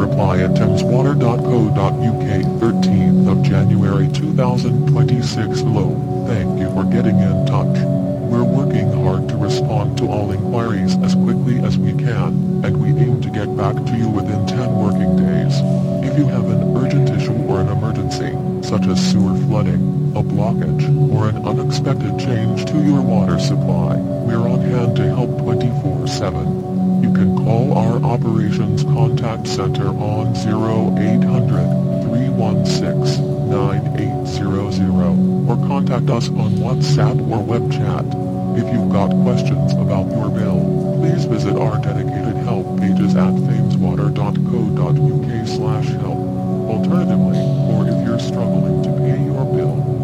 reply at thameswater.co.uk 13th of January 2026. Hello, thank you for getting in touch. We're working hard to respond to all inquiries as quickly as we can, and we aim to get back to you within 10 working days. If you have an urgent issue or an emergency, such as sewer flooding, a blockage, or an unexpected change to your water supply, we're on hand to help 24/7. You can call our Operations Contact Center on 0800-316-9800 or contact us on WhatsApp or web chat. If you've got questions about your bill, please visit our dedicated help pages at thameswater.co.uk/help. Alternatively, or if you're struggling to pay your bill,